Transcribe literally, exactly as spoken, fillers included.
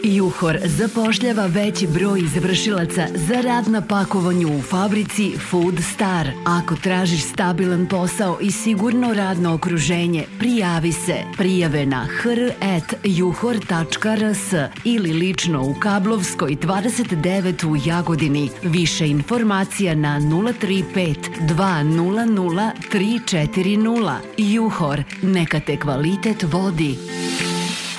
Juhor zapošljava veći broj izvršilaca za rad na pakovanju u fabrici Food Star. Ako tražiš stabilan posao i sigurno radno okruženje, prijavi se. Prijave na h r at juhor tačka r s ili lično u Kablovskoj dvadeset devet u Jagodini. Više informacija na nula tri pet dva nula nula tri četiri nula. Juhor, neka te kvalitet vodi.